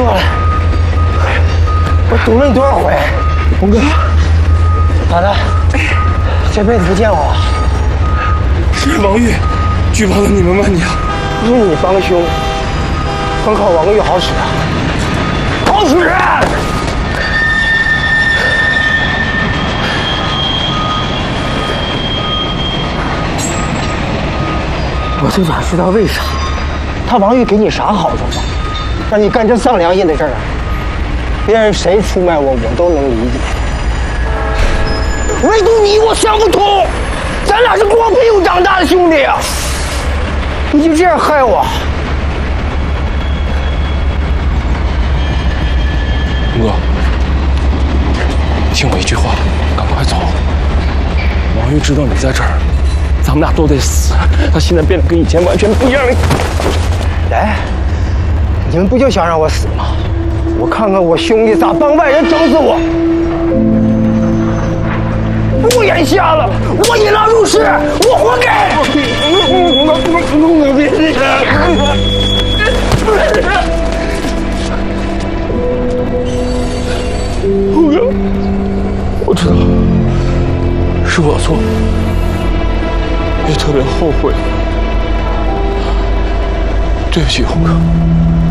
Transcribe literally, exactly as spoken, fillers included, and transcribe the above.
过来！我堵了你多少回？红哥，咋的？这辈子不见我？ 是王玉举报了你们吗？你啊， 不是你帮凶，光靠王玉好使啊？好使！我就想知道为啥，他王玉给你啥好处吗？让你干这丧良心的事儿啊？别人谁出卖我，我都能理解，唯独你我想不通。咱俩是光屁股长大的兄弟啊！你就这样害我？ 红哥，听我一句话，赶快走。王玉知道你在这儿，咱们俩都得死。他现在变得跟以前完全不一样了。 来，你们不就想让我死吗？我看看我兄弟咋帮外人整死我！我眼瞎了，我引狼入室，我活该！我别这样！ 红哥，我知道是我错，也特别后悔。对不起，红哥。